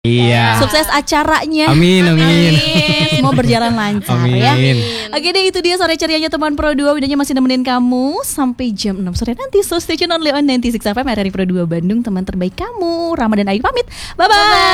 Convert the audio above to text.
Iya. Sukses acaranya. Amin. Semua berjalan lancar ya. Amin. Oke deh, itu dia sore cerianya teman Pro 2. Widanya masih nemenin kamu sampai jam 6 sore nanti. So stay tune only on 96 FM RRI Pro 2 Bandung, teman terbaik kamu. Ramadan Ayu pamit. Bye bye.